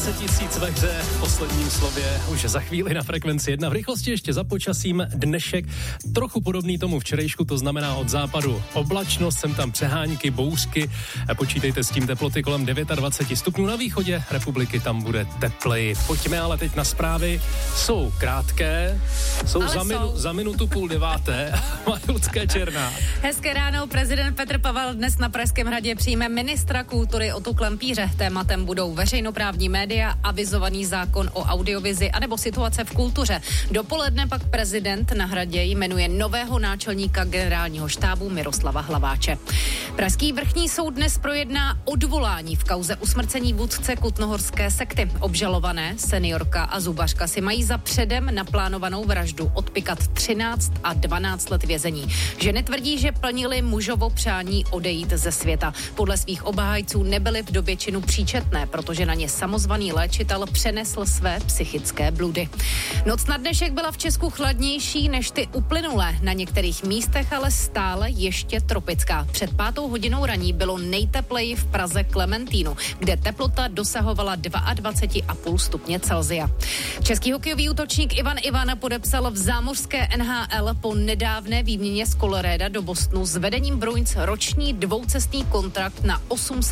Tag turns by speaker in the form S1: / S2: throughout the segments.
S1: 000 ve hře v posledním slově už za chvíli na Frekvenci 1. V rychlosti ještě za počasím dnešek trochu podobný tomu včerejšku, to znamená od západu oblačnost, sem tam přehánky, bouřky. Počítejte s tím, teploty kolem 29 stupňů, na východě republiky tam bude tepleji. Pojďme ale teď na zprávy. Jsou krátké, jsou za minutu 8:30. Majucká Černá.
S2: Hezké ráno, prezident Petr Pavel dnes na Pražském hradě přijme ministra kultury Otu Klempíře. Tématem budou veřejnoprávní média, avizovaný zákon o audiovizi anebo situace v kultuře. Dopoledne pak prezident na hradě jmenuje nového náčelníka generálního štábu Miroslava Hlaváče. Pražský vrchní soud dnes projedná odvolání v kauze usmrcení vůdce kutnohorské sekty. Obžalované, seniorka a zubařka si mají za předem naplánovanou vraždu odpikat 13 a 12 let vězení. Ženy tvrdí, že plnili mužovo přání odejít ze světa. Podle svých obhájců nebyly v době činu příčetné, protože na ně samozvaný léčitel přenesl své psychické bludy. Noc na dnešek byla v Česku chladnější než ty uplynulé. Na některých místech ale stále ještě tropická. Před 5:00 raní bylo nejtepleji v Praze Klementínu, kde teplota dosahovala 22,5 stupně Celsia. Český hokejový útočník Ivan Ivan podepsal v zámořské NHL po nedávné výměně z Colorada do Bostonu s vedením Bruins roční dvoucestný kontrakt na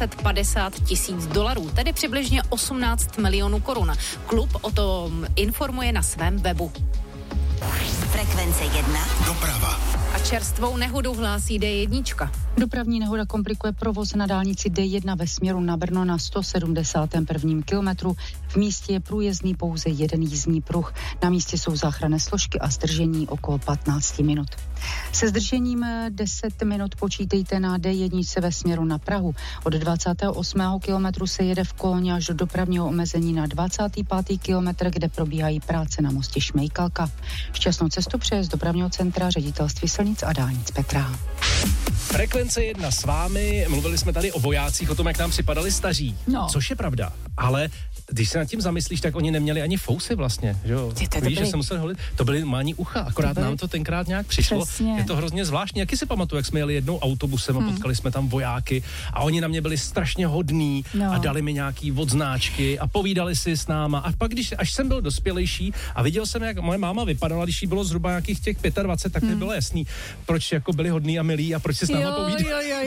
S2: $850,000, tedy přibližně 18 milionů korun. Klub o tom informuje na svém webu.
S3: Frekvence 1.
S4: Doprava.
S2: A čerstvou nehodu hlásí D1.
S5: Dopravní nehoda komplikuje provoz na dálnici D1 ve směru na Brno na 171. kilometru. V místě je průjezdný pouze jeden jízdní pruh. Na místě jsou záchranné složky a zdržení okolo 15 minut. Se zdržením 10 minut počítejte na D1 ve směru na Prahu. Od 28. kilometru se jede v koloně až do dopravního omezení na 25. kilometr, kde probíhají práce na mostě Šmejkalka. Šťastnou cestu přeje z dopravního centra Ředitelství silnic a dálnic Petra.
S1: Frekvence 1 s vámi, mluvili jsme tady o vojácích, o tom, jak nám připadali staří, což je pravda, ale když se nad tím zamyslíš, tak oni neměli ani fousy vlastně, že jo? Víš, že se museli holit, to byly normální ucha, akorát nám to tenkrát nějak přišlo. Přesně. Je to hrozně zvláštní, jaký si pamatuju, jak jsme jeli jednou autobusem a potkali jsme tam vojáky a oni na mě byli strašně hodní a dali mi nějaký odznáčky a povídali si s náma a pak, až jsem byl dospělejší a viděl jsem, jak moje máma vypadala, když jí bylo zhruba nějakých těch 25, tak mi bylo jasný, proč jako byli hodní a milí a proč si s náma povídali.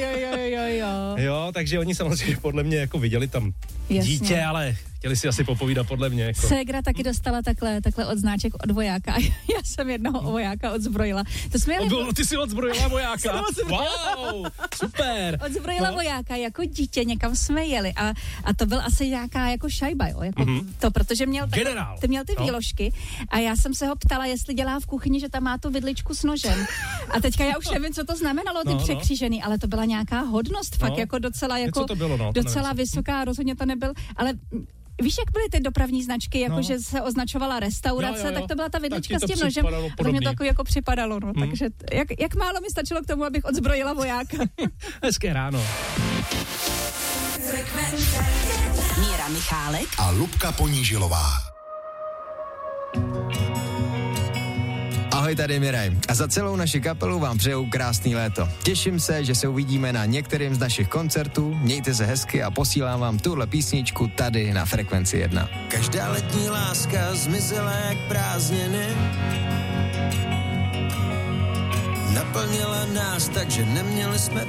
S1: Jo, takže oni samozřejmě podle mě jako viděli tam dítě, ale chtěli si asi popovídat podle mě. Jako.
S6: Ségra taky dostala takhle odznáček od vojáka. Já jsem jednoho vojáka odzbrojila. To jsme jeli...
S1: Ty jsi odzbrojila vojáka? Wow, super.
S6: Odzbrojila vojáka jako dítě, někam jsme jeli a to byl asi nějaká jako šajba, jo, jako to, protože měl ty výložky a já jsem se ho ptala, jestli dělá v kuchyni, že tam má tu vidličku s nožem. A teďka já už nevím, co to znamenalo, ty překřížený, ale to byla nějaká hodnost, fakt jako docela docela vysoká, rozhodně to nebyl, ale víš, jak byly ty dopravní značky, jako že se označovala restaurace, tak to byla ta vidlička s tím nožem. A to mě to jako připadalo, takže jak málo mi stačilo k tomu, abych odzbrojila vojáka.
S1: Hezké ráno.
S3: Míra Michálek
S4: a Lubka Ponížilová.
S7: Ahoj, tady je Miraj a za celou naši kapelu vám přeju krásný léto. Těším se, že se uvidíme na některým z našich koncertů, mějte se hezky a posílám vám tuhle písničku tady na Frekvenci 1.
S8: Každá letní láska zmizela jak prázdniny, naplnila nás tak, že neměli jsme